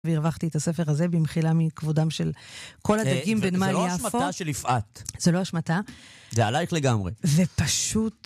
והרווחתי את הספר הזה במחילה מכבודם של כל הדגים בנמל יפו. זה לא אשמתה של יפעת. זה לא אשמתה. זה עלייך לגמרי. ופשוט,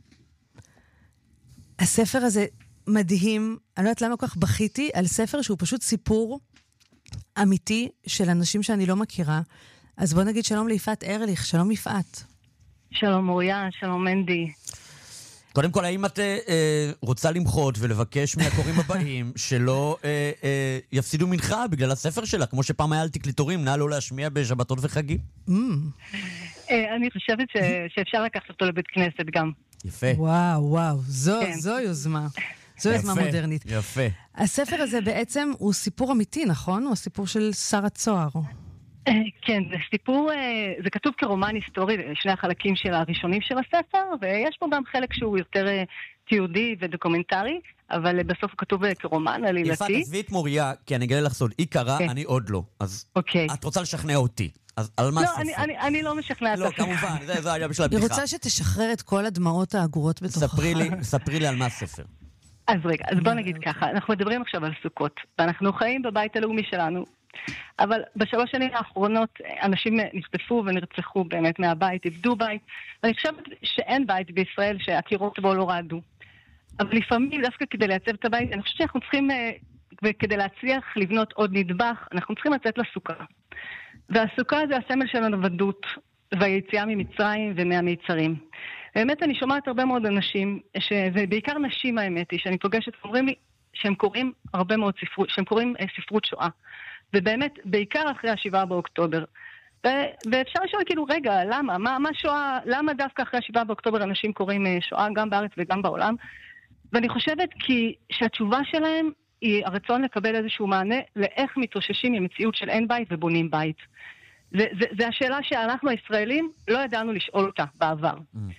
הספר הזה מדהים, אני לא יודעת למה כל כך בכיתי, על ספר שהוא פשוט סיפור אמיתי של אנשים שאני לא מכירה. אז בוא נגיד שלום ליפעת ארליך, שלום יפעת. שלום מוריה, שלום מנדי. קודם כל, האם את רוצה למחות ולבקש מהקוראים הבאים שלא יפסידו מנחה בגלל הספר שלה, כמו שפעם היה על תקליטורים, נא לא להשמיע בשבתות וחגים? אני חושבת שאפשר לקחת אותו לבית כנסת גם. יפה. וואו, זו יוזמה. זו יוזמה מודרנית. יפה. הספר הזה בעצם הוא סיפור אמיתי, נכון? הוא הסיפור של שר הצוהר. כן, זה סיפור, זה כתוב כרומן היסטורי, שני החלקים של הראשונים של הספר, ויש פה גם חלק שהוא יותר תיעודי ודוקומנטרי, אבל בסוף הוא כתוב כרומן עלילתי. יפעת, עזבי את מוריה, כי אני אגלה לך סוד, היא קראה, אני עוד לא. אז את רוצה לשכנע אותי. אז על מה הספר? לא, אני לא משכנעת. לא, כמובן, זה היה בשביל הבדיחה. היא רוצה שתשחרר את כל הדמעות האגורות בתוכך. ספרי לי על מה הספר. אז רגע, אז בוא נגיד ככה, אנחנו מדברים עכשיו על סוכות, ואנחנו חיים בבית הלאומי שלנו, אבל בשלוש שנים האחרונות אנשים נחטפו ונרצחו באמת מהבית, איבדו בית, ואני חושבת שאין בית בישראל שהקירות בו לא רעדו. אבל לפעמים דווקא כדי לייצב את הבית, אני חושבת שאנחנו צריכים, וכדי להצליח לבנות עוד נדבך, אנחנו צריכים לצאת לסוכה. והסוכה זה הסמל של הנוודות והיציאה ממצרים ומהמיצרים. באמת אני שומעת הרבה מאוד אנשים, ובעיקר נשים האמת היא, שאני פוגשת, אומרים לי שהם קוראים הרבה מאוד ספרות, שהם קוראים ספרות שואה. ובאמת, בעיקר אחרי ה7 באוקטובר. ואפשר לשאול כאילו, רגע, למה? מה שואה? למה דווקא אחרי ה7 באוקטובר אנשים קוראים שואה גם בארץ וגם בעולם? ואני חושבת שהתשובה שלהם היא הרצון לקבל איזשהו מענה לאיך מתאוששים ממציאות של אין בית ובונים בית. זה השאלה שאנחנו הישראלים לא ידענו לשאול אותה בעבר.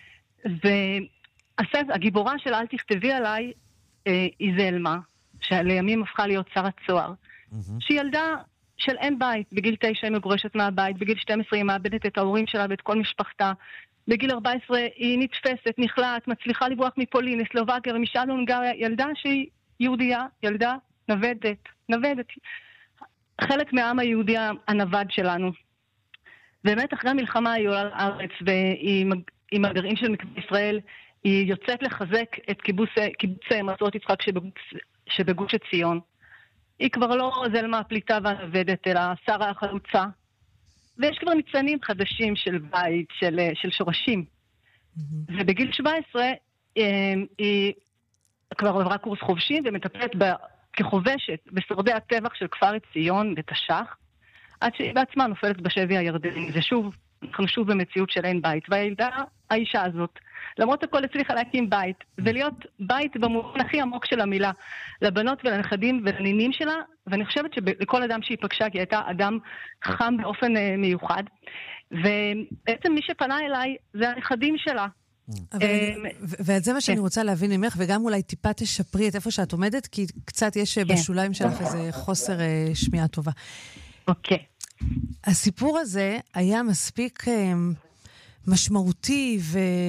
והגיבורה של אל תכתבי עליי היא זלמה, שלימים הפכה להיות שר הצוהר. שהיא ילדה של אין בית, בגיל 9 היא מגורשת מהבית, בגיל 12 היא מאבדת את ההורים שלה ואת כל משפחתה, בגיל 14 היא נתפסת, נכלאת, מצליחה לברוח מפולין, לסלובקיה ומשם להונגריה, ילדה שהיא יהודייה, ילדה נוודת. חלק מהעם היהודי הנווד שלנו. באמת אחרי המלחמה היא עולה לארץ ועם הגרעין של מקווה ישראל, היא יוצאת לחזק את קיבוץ מסעות יצחק שבגוש עציון. היא כבר לא זלמה הפליטה והנוודת, אלא שרה החלוצה. ויש כבר ניצנים חדשים של בית, של שורשים. ובגיל 17 היא כבר עברה קורס חובשים ומטפלת כחובשת בשורדי הטבח של כפר עציון בתש"ח, עד שהיא בעצמה נופלת בשבי הירדני. ושוב, אנחנו שוב במציאות של אין בית. והילדה, האישה הזאת, למרות הכל הצליחה להקים בית, ולהיות בית במובן הכי עמוק של המילה, לבנות ולנכדים ולנינים שלה, ואני חושבת שלכל אדם שהיא פגשה, כי הייתה אדם חם באופן מיוחד, ובעצם מי שפנה אליי זה הנכדים שלה. ואת זה מה שאני רוצה להבין ממך, וגם אולי טיפה תשפרי את איפה שאת עומדת, כי קצת יש בשוליים שלך איזה חוסר שמיעה טובה. אוקיי. הסיפור הזה היה מספיק משמעותי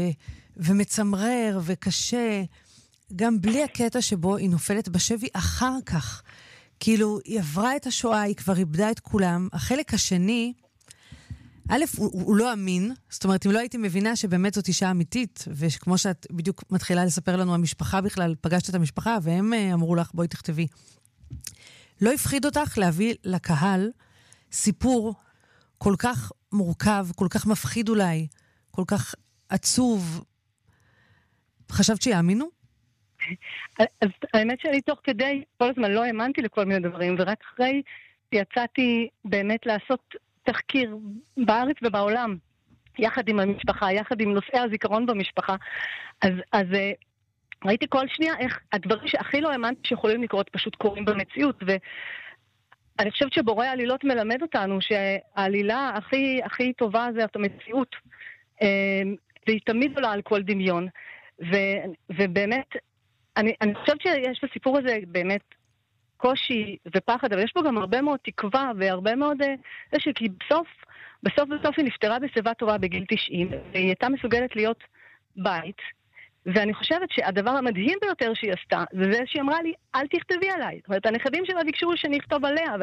ומצמרר וקשה, גם בלי הקטע שבו היא נופלת בשבי אחר כך. כאילו, היא עברה את השואה, היא כבר איבדה את כולם. החלק השני, א', הוא לא אמין, זאת אומרת, אם לא הייתי מבינה שבאמת זאת אישה אמיתית, וכמו שאת בדיוק מתחילה לספר לנו, המשפחה בכלל, פגשת את המשפחה, והם אמרו לך, בואי תכתבי. לא הפחיד אותך להביא לקהל סיפור כל כך מורכב, כל כך מפחיד אולי, כל כך עצוב. חשבת שיאמינו? אז האמת שאני תוך כדי, כל הזמן לא האמנתי לכל מיני דברים, ורק אחרי יצאתי באמת לעשות תחקיר בארץ ובעולם, יחד עם המשפחה, יחד עם נושאי הזיכרון במשפחה, אז ראיתי כל שנייה איך הדברים שהכי לא האמנתי שיכולים לקרות פשוט קורים במציאות, ואני חושבת שבורא העלילות מלמד אותנו שהעלילה הכי טובה זה את המציאות, והיא תמיד עולה על כל דמיון, ובאמת אני חושבת שיש בסיפור הזה באמת קושי ופחד, אבל יש פה גם הרבה מאוד תקווה והרבה מאוד כי בסוף היא נפטרה בשיבה טובה בגיל 90, והיא הייתה מסוגלת להיות בית, ואני חושבת שהדבר המדהים ביותר שהיא עשתה, זה שהיא אמרה לי, אל תכתבי עליי. זאת אומרת, הנכדים שלה ביקשו שאני אכתוב עליה,